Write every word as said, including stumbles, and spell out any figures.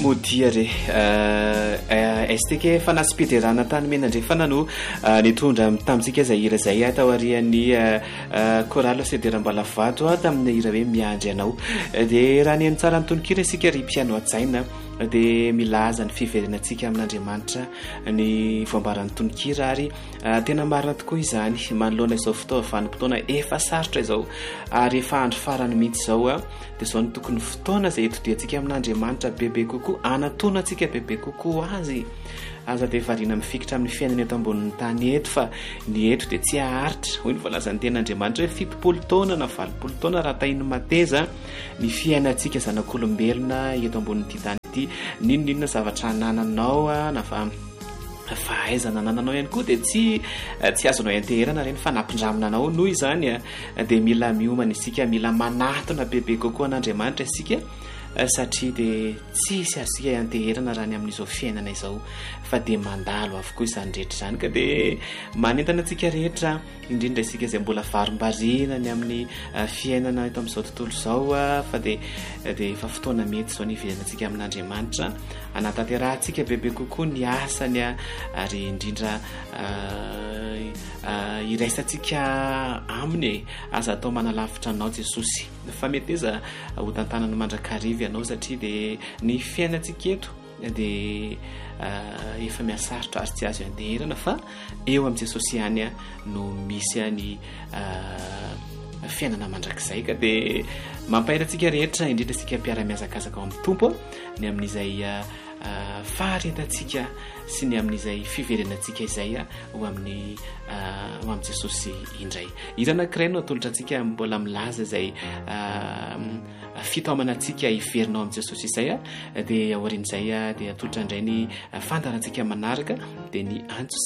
modiare estike fa naspiderana tany menandre fa nano nitondra tamitsika zay ira zay atao arian'ny korala sederambalavato tamin'ny ira hoe miandry anao de raha ny tsara nytonikira isika ry piano atsaina de milaza ny fiverenantsika amin'Andriamanitra ny voambaran'ny tonikira ary tena marina tokoa izany manoloana izao fotoana vanim-potoana efa sarotra izao ary efa andro farany mihitsy izao a de zao ny tokony fotoana zay itodiantsika amin'Andriamanitra bebe kokoa anatoana antsika bebe kokoa azy aza de varina mifikitra amin'ny fiainana eto ambonin'ny tany eto fa ny eto de tsy aharitra hoy ny voalazan'ny ten'Andriamanitra hoe fitopolo taona na valopolo taona raha tahiny mateza ny fiainantsika zanak'olombelona eto ambonin'ity tany ity ninonninona zavatra anananao a na fa fahaizana nananao ihany koa de tsy tsy azonao anteherana reny fa nampindramina anao noho izany a de mila miomana isika mila manatona bebe kokoa an'Andriamanitra isika satria de tsisy asika anteherana raha ny amin'izao fiainana izao fa de mandalo avokoa izany rehetra izany ka de manentana antsika rehetra indrindra isika izay mbola varimbarina ny amin'ny fiainana eto amin'izao tontolo izao a fa de de efa fotoana mety zao ny hiverenantsika amin'Andriamanitra anatanterantsika bebe kokoa ny asany a ary indrindra iraisantsika aminy aza atao manalavitra anao Jesosy fa mety eza ho tantanany mandrakariva ianao satria de ny fiainantsika eto de efa miasarotra ary tsy azo anteherana fa eo amin'i Jesosy ihany a no misy any fiainana mandrakizay ka de mampahirantsika rehetra indrindra isika mpiara-miazakazaka ao amin'ny tompo ny amin'izay faharetantsika sy ny amin'izay fiverenantsika izay a ho amin'ny ho amin'i Jesosy indray ira anankiray no atolotra antsika mbola milaza izay fitaomanantsika hiverinao amin'i Jesosy izay a de aorian'izay a de atolotra indray ny fandarantsika manaraka de ny antso